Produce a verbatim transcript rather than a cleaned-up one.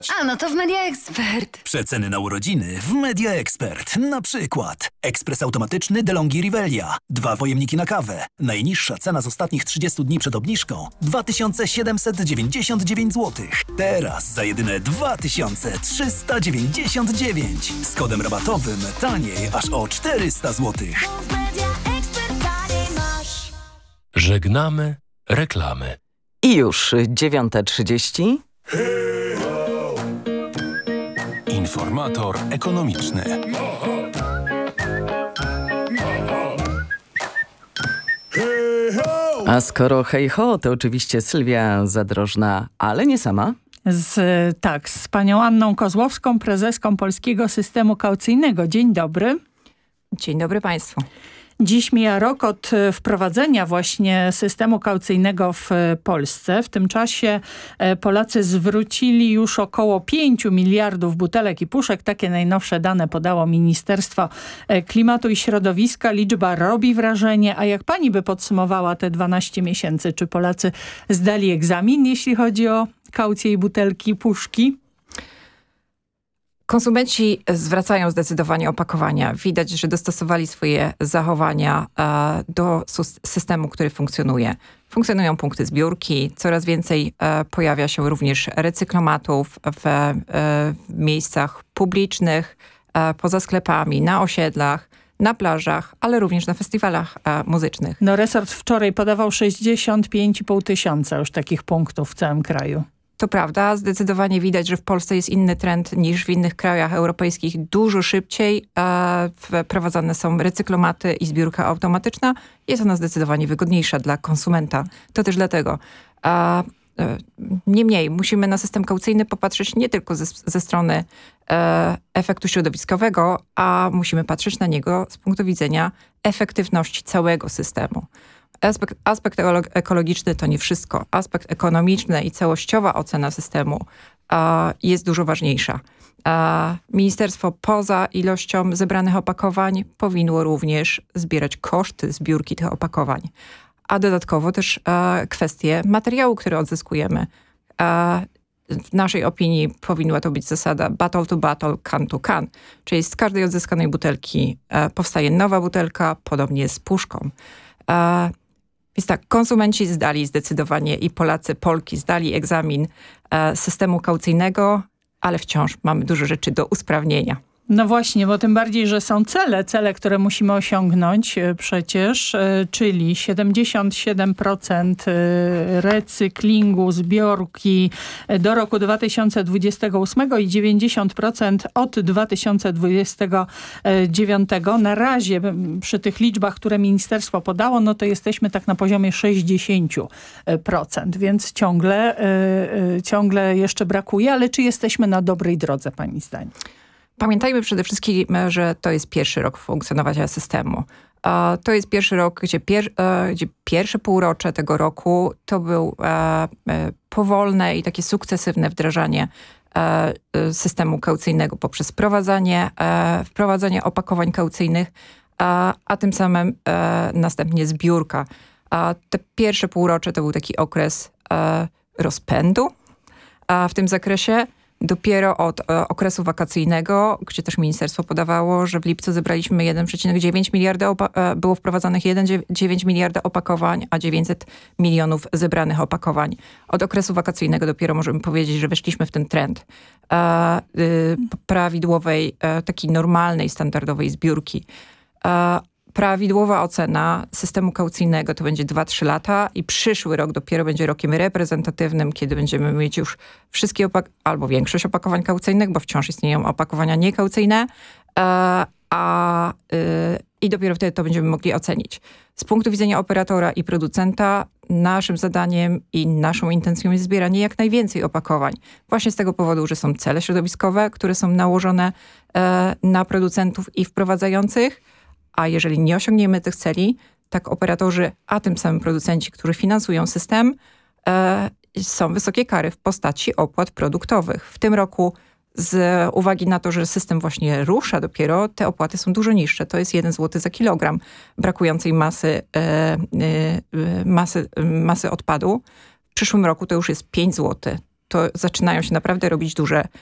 A no to w Media Expert. Przeceny na urodziny w Media Expert. Na przykład ekspres automatyczny DeLonghi Rivelia. Dwa pojemniki na kawę. Najniższa cena z ostatnich trzydziestu dni przed obniżką dwa tysiące siedemset dziewięćdziesiąt dziewięć złotych. Teraz za jedyne dwa tysiące trzysta dziewięćdziesiąt dziewięć. Z kodem rabatowym taniej aż o czterysta złotych. Żegnamy reklamy. I już dziewiąta trzydzieści. Informator ekonomiczny. A skoro hej ho, to oczywiście Sylwia Zadrożna, ale nie sama. Z, tak, z panią Anną Kozłowską, prezeską Polskiego Systemu Kaucyjnego. Dzień dobry. Dzień dobry Państwu. Dziś mija rok od wprowadzenia właśnie systemu kaucyjnego w Polsce. W tym czasie Polacy zwrócili już około pięciu miliardów butelek i puszek. Takie najnowsze dane podało Ministerstwo Klimatu i Środowiska. Liczba robi wrażenie. A jak pani by podsumowała te dwanaście miesięcy? Czy Polacy zdali egzamin, jeśli chodzi o kaucje i butelki, puszki? Konsumenci zwracają zdecydowanie opakowania. Widać, że dostosowali swoje zachowania e, do systemu, który funkcjonuje. Funkcjonują punkty zbiórki, coraz więcej e, pojawia się również recyklomatów w, e, w miejscach publicznych, e, poza sklepami, na osiedlach, na plażach, ale również na festiwalach e, muzycznych. No resort wczoraj podawał sześćdziesiąt pięć i pół tysiąca już takich punktów w całym kraju. To prawda, zdecydowanie widać, że w Polsce jest inny trend niż w innych krajach europejskich. Dużo szybciej e, wprowadzane są recyklomaty i zbiórka automatyczna. Jest ona zdecydowanie wygodniejsza dla konsumenta. To też dlatego. E, e, niemniej musimy na system kaucyjny popatrzeć nie tylko ze, ze strony e, efektu środowiskowego, a musimy patrzeć na niego z punktu widzenia efektywności całego systemu. Aspekt, aspekt ekologiczny to nie wszystko. Aspekt ekonomiczny i całościowa ocena systemu a, jest dużo ważniejsza. A, ministerstwo poza ilością zebranych opakowań powinno również zbierać koszty zbiórki tych opakowań. A dodatkowo też a, kwestie materiału, które odzyskujemy. A, w naszej opinii powinna to być zasada bottle to bottle, can to can. Czyli z każdej odzyskanej butelki a, powstaje nowa butelka, podobnie z puszką. A, Więc tak, konsumenci zdali zdecydowanie i Polacy, Polki zdali egzamin e, systemu kaucyjnego, ale wciąż mamy dużo rzeczy do usprawnienia. No właśnie, bo tym bardziej, że są cele, cele, które musimy osiągnąć przecież, czyli siedemdziesiąt siedem procent recyklingu, zbiórki do roku dwa tysiące dwudziestego ósmego i dziewięćdziesiąt procent od dwa tysiące dwudziestego dziewiątego. Na razie przy tych liczbach, które ministerstwo podało, no to jesteśmy tak na poziomie sześćdziesiąt procent, więc ciągle, ciągle jeszcze brakuje, ale czy jesteśmy na dobrej drodze, pani zdaniem? Pamiętajmy przede wszystkim, że to jest pierwszy rok funkcjonowania systemu. To jest pierwszy rok, gdzie, pier, gdzie pierwsze półrocze tego roku to był powolne i takie sukcesywne wdrażanie systemu kaucyjnego poprzez wprowadzanie, wprowadzanie opakowań kaucyjnych, a, a tym samym następnie zbiórka. Te pierwsze półrocze to był taki okres rozpędu w tym zakresie. Dopiero od e, okresu wakacyjnego, gdzie też ministerstwo podawało, że w lipcu zebraliśmy jeden przecinek dziewięć miliarda, opa- e, było wprowadzanych jeden przecinek dziewięć miliarda opakowań, a dziewięćset milionów zebranych opakowań. Od okresu wakacyjnego dopiero możemy powiedzieć, że weszliśmy w ten trend e, y, prawidłowej, e, takiej normalnej, standardowej zbiórki. E, Prawidłowa ocena systemu kaucyjnego to będzie dwa trzy lata i przyszły rok dopiero będzie rokiem reprezentatywnym, kiedy będziemy mieć już wszystkie opak- albo większość opakowań kaucyjnych, bo wciąż istnieją opakowania niekaucyjne, e, a y, i dopiero wtedy to będziemy mogli ocenić. Z punktu widzenia operatora i producenta naszym zadaniem i naszą intencją jest zbieranie jak najwięcej opakowań. Właśnie z tego powodu, że są cele środowiskowe, które są nałożone e, na producentów i wprowadzających, a jeżeli nie osiągniemy tych celi, tak operatorzy, a tym samym producenci, którzy finansują system, e, są wysokie kary w postaci opłat produktowych. W tym roku z uwagi na to, że system właśnie rusza dopiero, te opłaty są dużo niższe. To jest jeden złoty za kilogram brakującej masy, e, e, masy, masy odpadu. W przyszłym roku to już jest pięć złotych. to zaczynają się naprawdę robić duże